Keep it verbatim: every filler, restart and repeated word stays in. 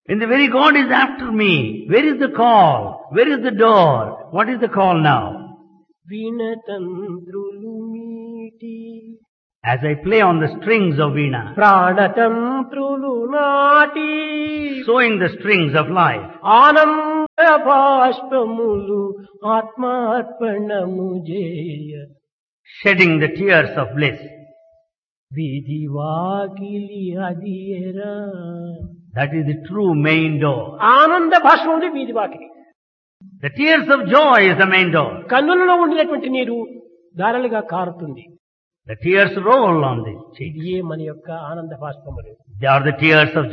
When the very God is after me, where is the call? Where is the door? What is the call now? వీణతంత్రులు మీటి As I play on the strings of Veena, ప్రాణతంత్రులు నాటి sewing the strings of life, ఆనంద బాష్పములు ఆత్మార్పణము చేయ shedding the tears of bliss. వీధి వాకిలి అదియరా That is the true main door. ఆనంద బాష్పములు వీధి వాకిలి. The tears of joy is the main door. కన్నులలో ఉండినటువంటి నీరు ధారలుగా కారుతుంది. The tears roll on the cheeks. ఇదియే మన యొక్క ఆనంద బాష్పములు. They are the tears of